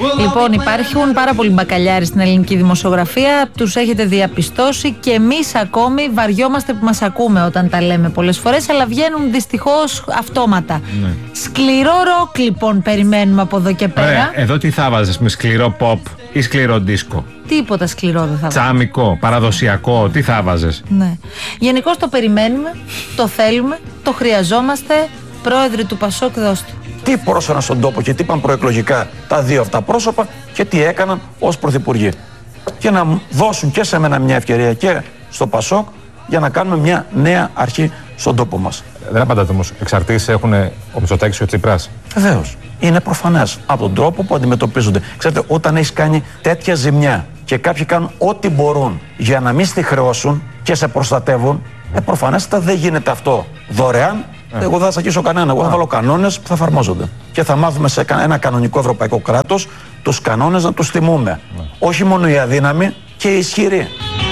Λοιπόν, υπάρχουν πάρα πολλοί μπακαλιάροι στην ελληνική δημοσιογραφία, τους έχετε διαπιστώσει και εμείς ακόμη βαριόμαστε που μας ακούμε όταν τα λέμε πολλές φορές, αλλά βγαίνουν δυστυχώς αυτόματα. Ναι. Σκληρό ροκ λοιπόν περιμένουμε από εδώ και πέρα. Ωραία, εδώ τι θα βάζεις, με σκληρό pop ή σκληρό δίσκο? Τίποτα σκληρό δεν θα βάζεις. Τσάμικο, παραδοσιακό, τι θα βάζεις? Ναι. Γενικώς το περιμένουμε, το θέλουμε, το χρειαζόμαστε. Πρόεδρε του Πασόκ, δώστε. Τι πρόσφεραν στον τόπο και τι είπαν προεκλογικά τα δύο αυτά πρόσωπα και τι έκαναν ως πρωθυπουργοί. Και να δώσουν και σε μένα μια ευκαιρία και στο Πασόκ για να κάνουμε μια νέα αρχή στον τόπο μας. Δεν απαντάτε όμως. Εξαρτήσεις έχουν ο Μητσοτάκης και ο Τσίπρας? Βεβαίως. Είναι προφανές από τον τρόπο που αντιμετωπίζονται. Ξέρετε, όταν έχεις κάνει τέτοια ζημιά και κάποιοι κάνουν ό,τι μπορούν για να μην στη χρεώσουν και σε προστατεύουν, προφανέστατα δεν γίνεται αυτό δωρεάν. Εγώ δεν θα σακίσω κανένα. Εγώ θα βάλω κανόνες που θα εφαρμόζονται. Και θα μάθουμε σε ένα κανονικό ευρωπαϊκό κράτος τους κανόνες να τους θυμούμε. Όχι μόνο οι αδύναμοι και οι ισχυροί.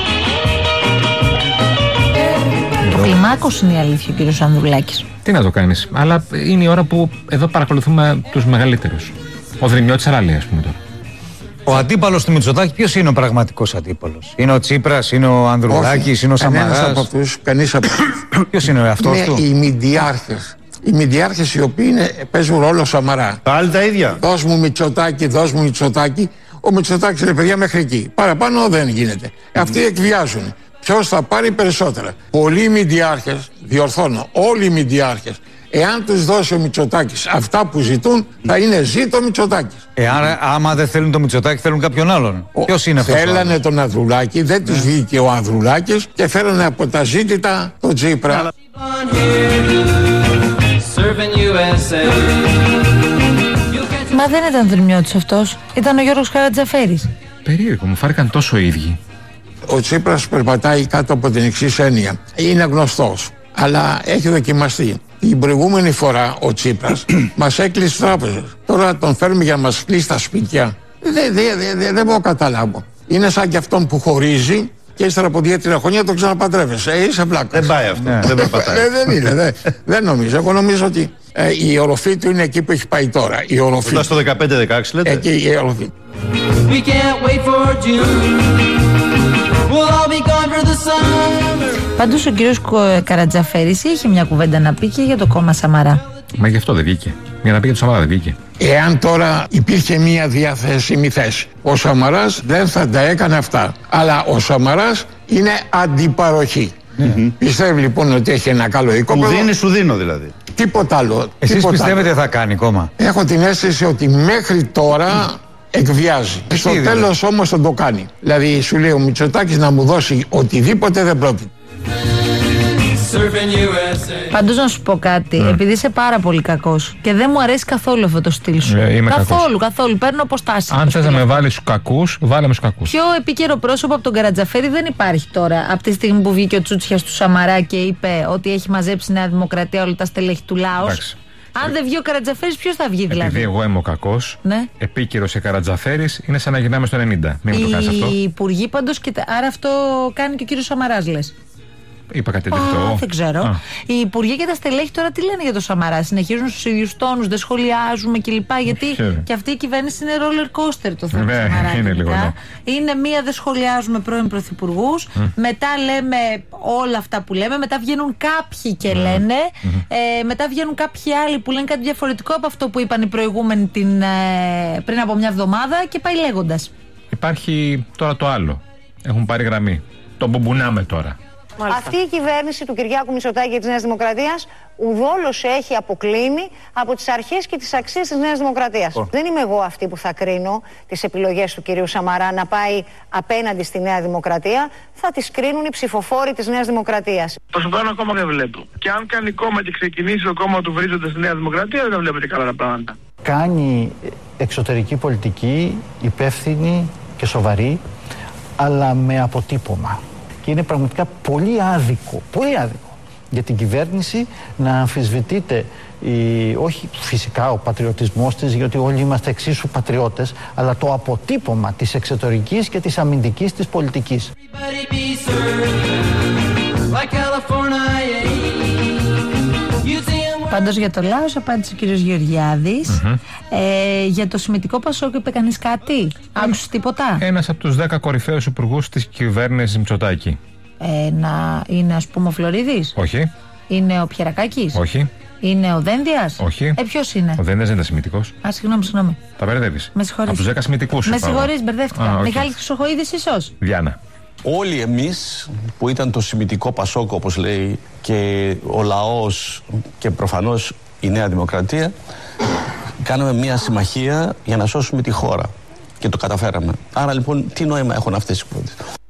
Το κλιμάκος είναι η αλήθεια, ο κύριος Ανδρουλάκης. Τι να το κάνεις. Αλλά είναι η ώρα που εδώ παρακολουθούμε τους μεγαλύτερους. Ο Δρυμιώτης Αράλη, ας πούμε τώρα. Ο αντίπαλος του Μητσοτάκη, ποιος είναι ο πραγματικός αντίπαλος? Είναι ο Τσίπρας, είναι ο Ανδρουλάκης, είναι ο Σαμαράς? Κανείς από αυτούς. Ποιος είναι ο εαυτός του? Είναι οι μηντιάρχες. Οι μηντιάρχες οι οποίοι παίζουν ρόλο Σαμαρά. Πάλι τα ίδια. Δώσ' μου Μητσοτάκη. Ο Μητσοτάκης είναι παιδιά μέχρι εκεί. Παραπάνω δεν γίνεται. Αυτοί εκβιάζουν. Ποιος θα πάρει περισσότερα? Πολλοί μηντιάρχες, διορθώνω, όλοι οι μηντιάρχες, εάν τους δώσει ο Μητσοτάκης αυτά που ζητούν, θα είναι ζήτω Μητσοτάκης. Άμα δεν θέλουν το Μητσοτάκη, θέλουν κάποιον άλλον. Ποιος είναι αυτός? Θέλανε τον Ανδρουλάκη, δεν τους βγήκε ο Ανδρουλάκης και φέρανε από τα ζήτητα τον Τσίπρα. Μα δεν ήταν Δρυμιώτης αυτός, ήταν ο Γιώργος Καρατζαφέρης. Περίεργο, μου φάρηκαν τόσο ίδιοι. Ο Τσίπρας περπατάει κάτω από την εξής έννοια. Είναι γνωστός, αλλά έχει δοκιμαστεί. Την προηγούμενη φορά ο Τσίπρας μας έκλεισε τράπεζες. Τώρα τον φέρνουμε για να μας κλείσει τα σπίτια. Δεν μπορώ να καταλάβω. Είναι σαν και αυτόν που χωρίζει και ύστερα από 2-3 χρόνια τον ξαναπαντρεύεσαι. Είσαι βλάκας. Δεν πάει αυτό. Δεν περπατάει. Δεν είναι. Δεν νομίζω. Εγώ νομίζω ότι η οροφή του είναι εκεί που έχει πάει τώρα. Η οροφή. Όταν στο 15-16 λέτε. Εκεί η οροφή. Πάντως ο κύριος Καρατζαφέρης είχε μια κουβέντα να πει και για το κόμμα Σαμαρά. Μα γι' αυτό δεν βγήκε. Για να πει για το Σαμαρά δεν βγήκε. Εάν τώρα υπήρχε μια διαθέσιμη θέση, ο Σαμαράς δεν θα τα έκανε αυτά. Αλλά ο Σαμαράς είναι αντιπαροχή. Πιστεύει λοιπόν ότι έχει ένα καλό οικόπεδο. Μου δίνει, σου δίνω δηλαδή. Τίποτα άλλο. Εσείς πιστεύετε θα κάνει κόμμα? Έχω την αίσθηση ότι μέχρι τώρα εκβιάζει. Στο τέλος όμως θα το κάνει. Δηλαδή σου λέει ο Μητσοτάκης να μου δώσει οτιδήποτε δεν πρόκειται. Πάντως να σου πω κάτι, επειδή είσαι πάρα πολύ κακός και δεν μου αρέσει καθόλου αυτό το στυλ σου. Καθόλου. Παίρνω αποστάσεις. Αν θες να με βάλεις στους κακούς, βάλε με στους κακούς. Πιο επίκαιρο πρόσωπο από τον Καρατζαφέρη δεν υπάρχει τώρα. Από τη στιγμή που βγήκε ο Τσούτσιας του Σαμαρά και είπε ότι έχει μαζέψει η Νέα Δημοκρατία όλα τα στελέχη του Λάος. Αν δεν βγει ο Καρατζαφέρης, ποιος θα βγει δηλαδή? Επειδή εγώ είμαι ο κακός, ναι. Επίκαιρος και Καρατζαφέρης είναι σαν να γυρνάμε στο 90. Μην το κάνεις αυτό. Οι υπουργοί πάντως, άρα αυτό κάνει και ο κύριος Σαμαράς, λες? Είπα κάτι τέτοιο. Δεν ξέρω. Οι υπουργοί και τα στελέχη τώρα τι λένε για το Σαμαρά? Συνεχίζουν στους ίδιους τόνους, δεν σχολιάζουμε κλπ. Γιατί και αυτή η κυβέρνηση είναι roller coaster το θέμα του Σαμαρά. Είναι λίγο, ναι. Είναι μία, δεν σχολιάζουμε πρώην πρωθυπουργούς. Μετά λέμε όλα αυτά που λέμε. Μετά βγαίνουν κάποιοι και λένε. Μετά βγαίνουν κάποιοι άλλοι που λένε κάτι διαφορετικό από αυτό που είπαν οι προηγούμενοι πριν από μια εβδομάδα και πάει λέγοντας. Υπάρχει τώρα το άλλο. Έχουν πάρει γραμμή. Το μπουμπουνάμε τώρα. Μάλιστα. Αυτή η κυβέρνηση του Κυριάκου Μητσοτάκη και της Νέας Δημοκρατίας ουδόλως έχει αποκλίνει από τις αρχές και τις αξίες της Νέας Δημοκρατίας. Δεν είμαι εγώ αυτή που θα κρίνω τις επιλογές του κυρίου Σαμαρά να πάει απέναντι στη Νέα Δημοκρατία. Θα τις κρίνουν οι ψηφοφόροι της Νέας Δημοκρατίας. Προσωπικά ένα κόμμα δεν βλέπω. Και αν κάνει κόμμα και ξεκινήσει το κόμμα του βρίζοντας στη Νέα Δημοκρατία, δεν βλέπετε καλά τα πράγματα. Κάνει εξωτερική πολιτική υπεύθυνη και σοβαρή, αλλά με αποτύπωμα. Και είναι πραγματικά πολύ άδικο για την κυβέρνηση να αμφισβητείται όχι φυσικά ο πατριωτισμός της, γιατί όλοι είμαστε εξίσου πατριώτες, αλλά το αποτύπωμα της εξωτερικής και της αμυντικής της πολιτικής. Πάντως για το Λάος απάντησε ο κύριος Γεωργιάδης. Για το Σημιτικό Πασόκ είπε κανείς κάτι? Άκουσες τίποτα? Ένας από τους 10 κορυφαίους υπουργούς της κυβέρνησης Μητσοτάκη. Να είναι, ας πούμε, ο Φλωρίδης? Όχι. Είναι ο Πιερακάκης? Όχι. Είναι ο Δένδιας? Όχι. Ποιος είναι? Ο Δένδιας δεν είναι Σημιτικός. Συγγνώμη. Τα μπερδεύεις. Με συγχωρείς. Από τους 10 Σημιτικούς. Με συγχωρείς, μπερδεύτηκα. Μιχάλης Χρυσοχοΐδης ίσως? Διάννα. Όλοι εμείς που ήταν το Σημιτικό Πασόκ, όπως λέει, και ο λαός και προφανώς η Νέα Δημοκρατία, κάναμε μια συμμαχία για να σώσουμε τη χώρα και το καταφέραμε. Άρα λοιπόν τι νόημα έχουν αυτές οι κουβέντες?